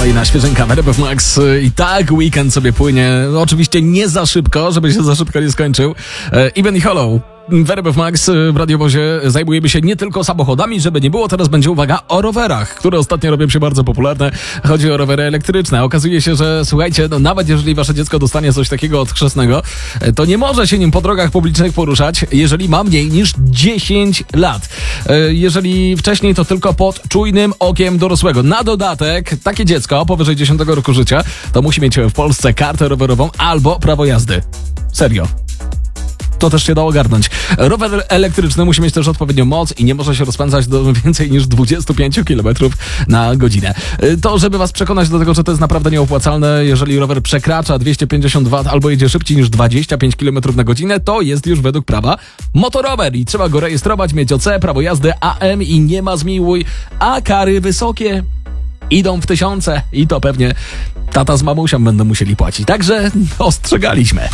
Kolejna świeżynka w RMF Max. I tak weekend sobie płynie. Oczywiście nie za szybko, żeby się za szybko nie skończył. Even i Hollow. W RMF Max w radiowozie zajmujemy się nie tylko samochodami, żeby nie było, teraz będzie uwaga o rowerach, które ostatnio robią się bardzo popularne. Chodzi o rowery elektryczne. Okazuje się, że słuchajcie, nawet jeżeli wasze dziecko dostanie coś takiego od chrzestnego, to nie może się nim po drogach publicznych poruszać, jeżeli ma mniej niż 10 lat. Jeżeli wcześniej, to tylko pod czujnym okiem dorosłego. Na dodatek takie dziecko powyżej 10 roku życia to musi mieć w Polsce kartę rowerową albo prawo jazdy. Serio. To też się da ogarnąć. Rower elektryczny musi mieć też odpowiednią moc i nie może się rozpędzać do więcej niż 25 km na godzinę. To, żeby was przekonać do tego, że to jest naprawdę nieopłacalne, jeżeli rower przekracza 250 W albo jedzie szybciej niż 25 km na godzinę, to jest już według prawa motorower i trzeba go rejestrować, mieć OC, prawo jazdy AM i nie ma zmiłuj, a kary wysokie. Idą w tysiące i to pewnie tata z mamusią będą musieli płacić. Także ostrzegaliśmy.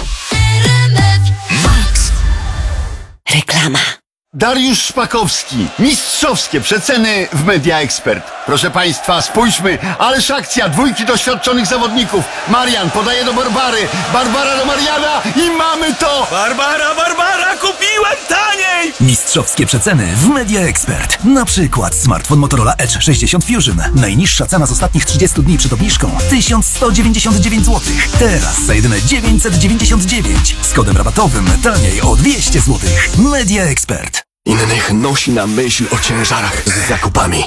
Reklama. Dariusz Szpakowski. Mistrzowskie przeceny w Media Expert. Proszę Państwa, spójrzmy, ależ akcja, dwójki doświadczonych zawodników. Marian podaje do Barbary, Barbara do Mariana i mamy to! Barbara, kupiłem taniej! Mistrzowskie przeceny w Media Expert. Na przykład smartfon Motorola Edge 60 Fusion. Najniższa cena z ostatnich 30 dni przed obniżką 1199 zł. Teraz za jedyne 999. Z kodem rabatowym taniej o 200 zł. Media Expert. Innych nosi na myśl o ciężarach z zakupami.